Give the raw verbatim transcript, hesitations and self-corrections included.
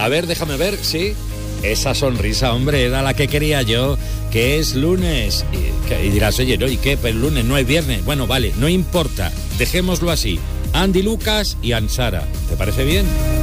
A ver, déjame ver, sí. Esa sonrisa, hombre, era la que quería yo, que es lunes. Y, y dirás, oye, ¿no? ¿Y qué? Pues lunes, no es viernes. Bueno, vale, no importa, dejémoslo así. Andy Lucas y Ansara, ¿te parece bien?